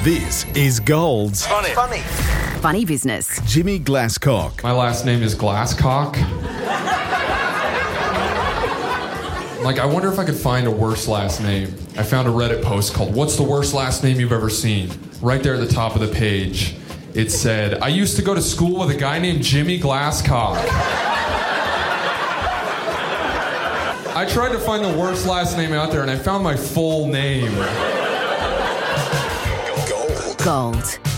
This is Gold's Funny business. Jimmy Glasscock. My last name is Glasscock. I wonder if I could find a worse last name. I found a Reddit post called, "What's the worst last name you've ever seen?" Right there at the top of the page, it said, "I used to go to school with a guy named Jimmy Glasscock." I tried to find the worst last name out there, and I found my full name. Gold.